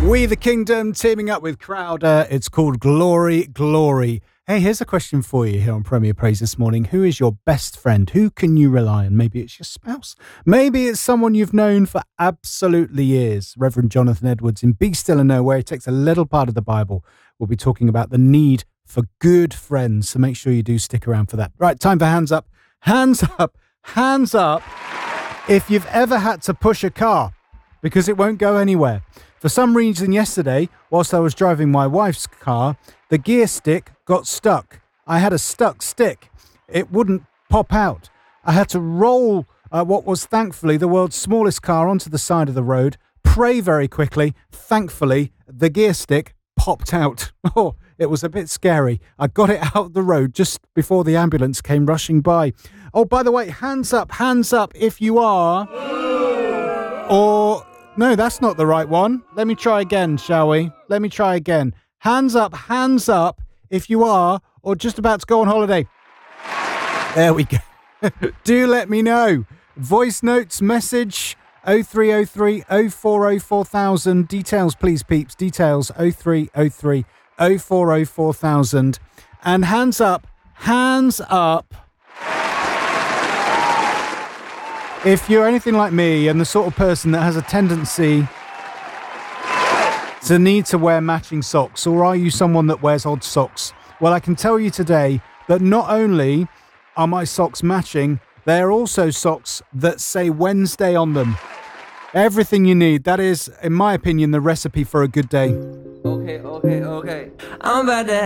We the Kingdom teaming up with Crowder. It's called Glory, Glory. Hey, here's a question for you here on Premier Praise this morning. Who is your best friend? Who can you rely on? Maybe it's your spouse. Maybe it's someone you've known for absolutely years. Reverend Jonathan Edwards in Be Still and Know, where he takes a little part of the Bible. We'll be talking about the need for good friends, so make sure you do stick around for that. Right, time for Hands Up. Hands up, hands up if you've ever had to push a car because it won't go anywhere. For some reason yesterday, whilst I was driving my wife's car, the gear stick got stuck. I had a stuck stick. It wouldn't pop out. I had to roll what was thankfully the world's smallest car onto the side of the road, pray very quickly. Thankfully, the gear stick popped out. Oh, it was a bit scary. I got it out the road just before the ambulance came rushing by. Oh, by the way, hands up if you are... Or... No, that's not the right one. Let me try again, shall we? Let me try again. Hands up if you are or just about to go on holiday. There we go. Do let me know. Voice notes, message, 0303 040 4000. Details, please, peeps. Details, 0303 040 4000. And hands up. If you're anything like me and the sort of person that has a tendency to need to wear matching socks, or are you someone that wears odd socks? Well, I can tell you today that not only are my socks matching, they're also socks that say Wednesday on them. Everything you need. That is, in my opinion, the recipe for a good day. Okay. I'm about to